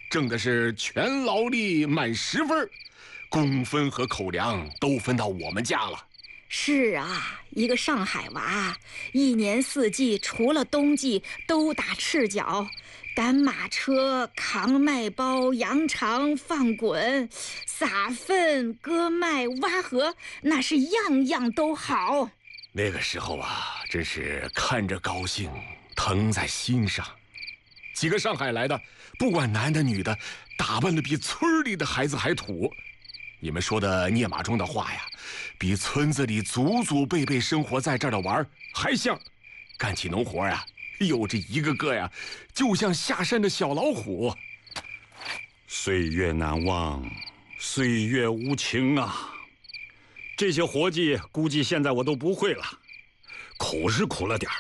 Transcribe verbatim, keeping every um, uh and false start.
挣的是全劳力满十分，工分和口粮都分到我们家了。 是啊，一个上海娃，一年四季除了冬季都打赤脚，赶马车、扛麦包、扬长、放滚、撒粪、割麦、挖河，那是样样都好。 那个时候啊，真是看着高兴，疼在心上。几个上海来的，不管男的女的，打扮的比村里的孩子还土。你们说的聂马中的话呀，比村子里祖祖辈辈生活在这儿的娃儿还像。干起农活呀，有这一个个呀，就像下山的小老虎。 岁月难忘，岁月无情啊！这些活计估计现在我都不会了，苦是苦了点儿，